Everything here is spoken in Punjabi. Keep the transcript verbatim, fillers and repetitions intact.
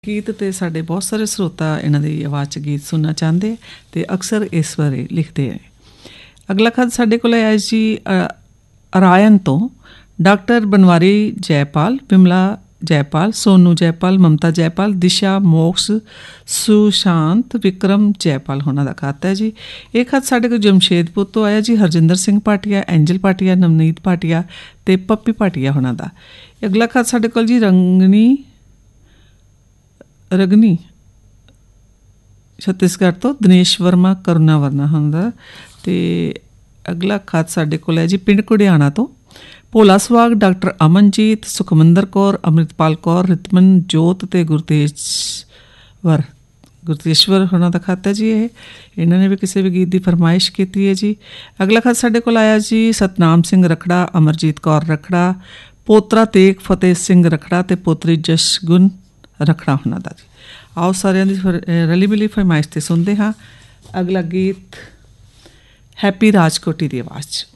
ਗੀਤ ਤੇ ਸਾਡੇ ਬਹੁਤ ਸਾਰੇ ਸਰੋਤਾ ਇਹਨਾਂ ਦੀ ਆਵਾਜ਼ 'ਚ ਗੀਤ ਸੁਣਨਾ ਚਾਹੁੰਦੇ ਅਤੇ ਅਕਸਰ ਇਸ ਬਾਰੇ ਲਿਖਦੇ ਹੈ। ਅਗਲਾ ਖਤ ਸਾਡੇ ਕੋਲ ਆਇਆ ਜੀ ਅਰਾਇਣ ਤੋਂ। ਡਾਕਟਰ ਬਨਵਾਰੀ ਜੈਪਾਲ, ਬਿਮਲਾ ਜੈਪਾਲ, ਸੋਨੂ ਜੈਪਾਲ, ਮਮਤਾ ਜੈਪਾਲ, ਦਿਸ਼ਾ, ਮੋਕਸ, ਸੁਸ਼ਾਂਤ, ਵਿਕਰਮ ਜੈਪਾਲ ਹੋਣਾ ਦਾ ਖਤ ਹੈ ਜੀ। ਇਹ ਖਤ ਸਾਡੇ ਕੋਲ ਜਮਸ਼ੇਦਪੁਰ ਤੋਂ ਆਇਆ ਜੀ। ਹਰਜਿੰਦਰ ਸਿੰਘ ਭਾਟੀਆ, ਐਂਜਲ ਭਾਟੀਆ, ਨਵਨੀਤ ਭਾਟੀਆ ਅਤੇ ਪੱਪੀ ਭਾਟੀਆ ਹੋਣਾ ਦਾ। ਅਗਲਾ ਖਤ ਸਾਡੇ ਕੋਲ ਜੀ ਰੰਗਨੀ ਰਗਨੀ ਛੱਤੀਸਗੜ੍ਹ ਤੋਂ ਦਿਨੇਸ਼ ਵਰਮਾ, ਕਰੁਣਾ ਵਰਨਾ ਹੁੰਦਾ। ਅਤੇ ਅਗਲਾ ਖਤ ਸਾਡੇ ਕੋਲ ਹੈ ਜੀ ਪਿੰਡ ਘੁੜਿਆਣਾ ਤੋਂ ਭੋਲਾ ਸੁਹਾਗ, ਡਾਕਟਰ ਅਮਨਜੀਤ, ਸੁਖਮੰਦਰ ਕੌਰ, ਅੰਮ੍ਰਿਤਪਾਲ ਕੌਰ, ਰਿਤਮਨ ਜੋਤ ਅਤੇ ਗੁਰਤੇਜਵਰ ਗੁਰਤੇਸ਼ਵਰ ਹੋਣਾ ਦਾ ਖਤ ਹੈ ਜੀ। ਇਹ ਇਹਨਾਂ ਨੇ ਵੀ ਕਿਸੇ ਵੀ ਗੀਤ ਦੀ ਫਰਮਾਇਸ਼ ਕੀਤੀ ਹੈ ਜੀ। ਅਗਲਾ ਖਤ ਸਾਡੇ ਕੋਲ ਆਇਆ ਜੀ ਸਤਨਾਮ ਸਿੰਘ ਰਖੜਾ, ਅਮਰਜੀਤ ਕੌਰ ਰਖੜਾ, ਪੋਤਰਾ ਤੇਗ ਫਤਿਹ ਸਿੰਘ ਰਖੜਾ ਅਤੇ ਪੋਤਰੀ ਜਸ਼ਗੁਨ ਰਖੜਾ ਹੋਣਾ ਦਾ ਜੀ। ਆਓ ਸਾਰਿਆਂ ਦੀ ਰਲੀ ਮਿਲੀ ਫਰਮਾਇਸ਼ 'ਤੇ ਸੁਣਦੇ ਹਾਂ ਅਗਲਾ ਗੀਤ ਹੈਪੀ ਰਾਜਕੋਟੀ ਦੀ ਆਵਾਜ਼ 'ਚ।